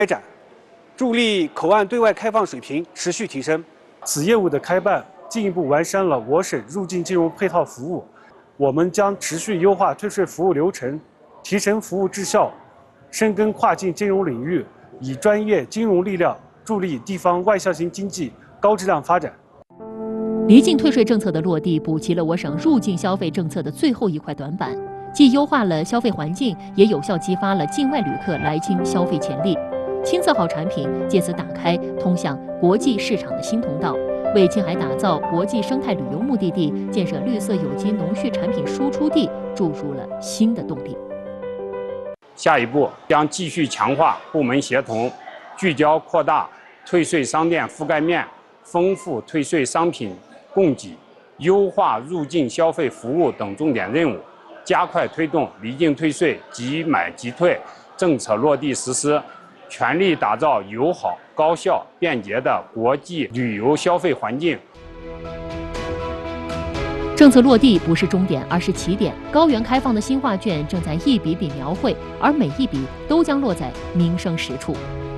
开展，助力口岸对外开放水平持续提升。 此业务的开办，进一步完善了我省入境金融配套服务。我们将持续优化退税服务流程，提升服务质效，深耕跨境金融领域，以专业金融力量助力地方外向型经济高质量发展。 离境退税政策的落地，补齐了我省入境消费政策的最后一块短板，既优化了消费环境，也有效激发了境外旅客来京消费潜力。青色号产品借此打开通向国际市场的新通道，为青海打造国际生态旅游目的地、建设绿色有机农畜产品输出地注入了新的动力。 下一步将继续强化部门协同，聚焦扩大退税商店覆盖面，丰富退税商品供给，优化入境消费服务等重点任务，加快推动离境退税即买即退政策落地实施，全力打造友好、高效、便捷的国际旅游消费环境。 政策落地不是终点，而是起点。高原开放的新画卷正在一笔笔描绘，而每一笔都将落在民生实处。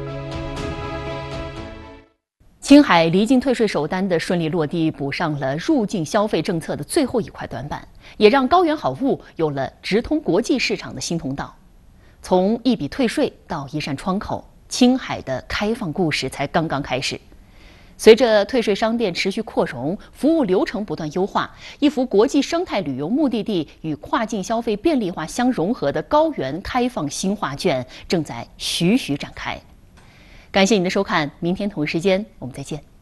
青海离境退税首单的顺利落地，补上了入境消费政策的最后一块短板，也让高原好物有了直通国际市场的新通道。从一笔退税到一扇窗口，青海的开放故事才刚刚开始。随着退税商店持续扩容，服务流程不断优化，一幅国际生态旅游目的地与跨境消费便利化相融合的高原开放新画卷正在徐徐展开。感谢您的收看，明天同一时间我们再见。